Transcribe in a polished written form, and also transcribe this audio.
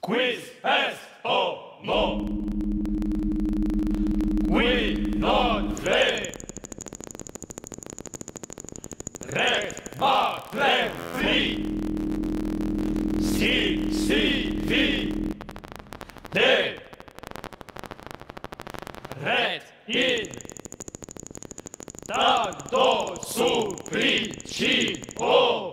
Quiz est homo. Qui non re. Rec va rec fi. Si vi. De. Red in. Tanto supplicio.